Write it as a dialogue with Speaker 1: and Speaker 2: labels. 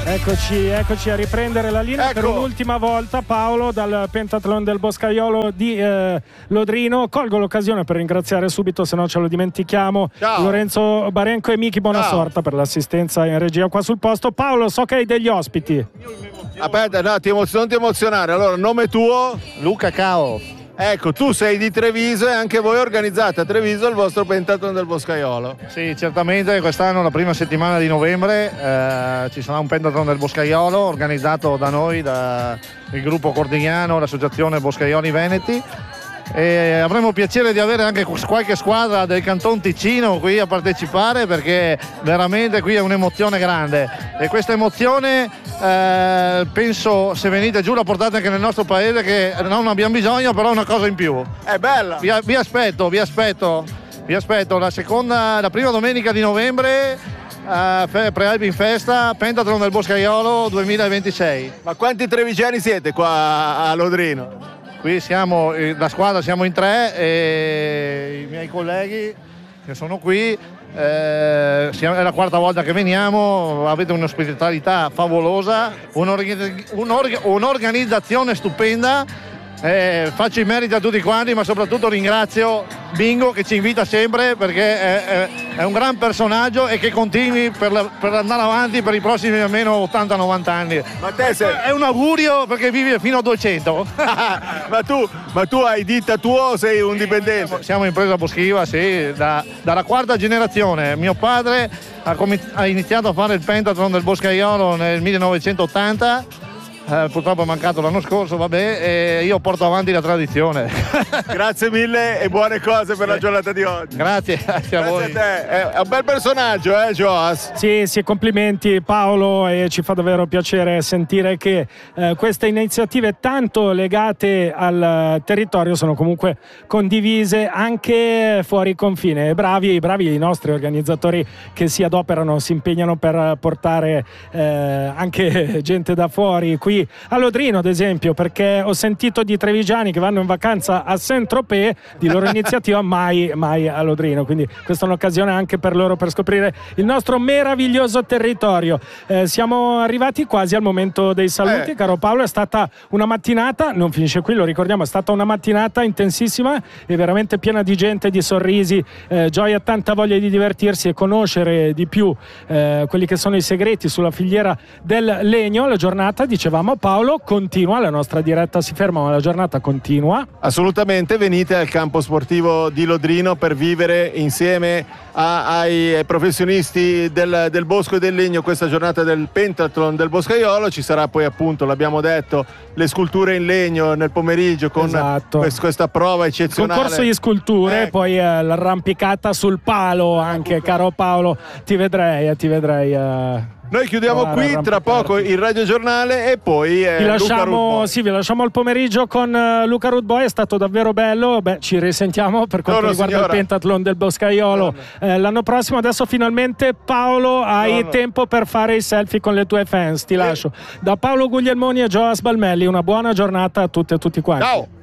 Speaker 1: Eccoci a riprendere la linea per un'ultima volta. Paolo dal Pentathlon del Boscaiolo di Lodrino. Colgo l'occasione per ringraziare subito, se no ce lo dimentichiamo, Lorenzo Barenco e Miki Buonasorta per l'assistenza in regia qua sul posto. Paolo, so che hai degli ospiti.
Speaker 2: Aspetta, no, non ti emozionare. Allora, nome tuo?
Speaker 3: Luca Cao.
Speaker 2: Ecco, tu sei di Treviso e anche voi organizzate a Treviso il vostro Pentathlon del Boscaiolo.
Speaker 3: Sì, certamente quest'anno, la prima settimana di novembre, ci sarà un Pentathlon del Boscaiolo organizzato da noi, dal gruppo Cordigliano, l'associazione Boscaioli Veneti. E avremo piacere di avere anche qualche squadra del Canton Ticino qui a partecipare, perché veramente qui è un'emozione grande e questa emozione penso, se venite giù, la portate anche nel nostro paese, che non abbiamo bisogno, però è una cosa in più.
Speaker 2: È bella!
Speaker 3: Vi aspetto la prima domenica di novembre, Prealpi in Festa, Pentathlon del Boscaiolo 2026.
Speaker 2: Ma quanti trevigiani siete qua a Lodrino?
Speaker 3: Qui siamo, la squadra siamo in 3 e i miei colleghi che sono qui, è la quarta volta che veniamo, avete un'ospitalità favolosa, un'organizzazione stupenda. Faccio i meriti a tutti quanti, ma soprattutto ringrazio Bingo che ci invita sempre, perché è un gran personaggio e che continui per andare avanti per i prossimi almeno 80-90 anni.
Speaker 2: Ma te
Speaker 3: è un augurio, perché vive fino a 200.
Speaker 2: ma tu hai ditta tua o sei un dipendente?
Speaker 3: Siamo impresa boschiva, sì, dalla quarta generazione. Mio padre ha iniziato a fare il Pentathlon del Boscaiolo nel 1980. Purtroppo è mancato l'anno scorso, vabbè, e io porto avanti la tradizione.
Speaker 2: Grazie mille e buone cose per la giornata di oggi.
Speaker 3: Grazie a voi.
Speaker 2: A te. È un bel personaggio, Joas?
Speaker 1: Sì, complimenti Paolo, e ci fa davvero piacere sentire che queste iniziative tanto legate al territorio sono comunque condivise anche fuori confine. Bravi i nostri organizzatori che si adoperano, si impegnano per portare anche gente da fuori qui a Lodrino, ad esempio, perché ho sentito di trevigiani che vanno in vacanza a Saint-Tropez di loro iniziativa, mai a Lodrino, quindi questa è un'occasione anche per loro per scoprire il nostro meraviglioso territorio. Siamo arrivati quasi al momento dei saluti, caro Paolo. È stata una mattinata, non finisce qui, lo ricordiamo, è stata una mattinata intensissima e veramente piena di gente, di sorrisi, gioia, tanta voglia di divertirsi e conoscere di più quelli che sono i segreti sulla filiera del legno. La giornata, dicevamo, Paolo, continua, la nostra diretta si ferma ma la giornata continua.
Speaker 2: Assolutamente, venite al campo sportivo di Lodrino per vivere insieme ai professionisti del bosco e del legno questa giornata del Pentathlon del Boscaiolo. Ci sarà poi, appunto, l'abbiamo detto, le sculture in legno nel pomeriggio con questa prova eccezionale.
Speaker 1: Concorso di sculture, poi l'arrampicata sul palo anche, caro Paolo, ti vedrei.
Speaker 2: Noi chiudiamo qui, tra poco il radiogiornale e poi
Speaker 1: vi lasciamo al pomeriggio con Luca Rudboy. È stato davvero bello. Ci risentiamo per quanto riguarda il Pentathlon del Boscaiolo l'anno prossimo. Adesso finalmente, Paolo, hai tempo per fare i selfie con le tue fans. Ti lascio. Da Paolo Guglielmoni e Joas Balmelli, una buona giornata a tutte e tutti quanti.
Speaker 2: Ciao.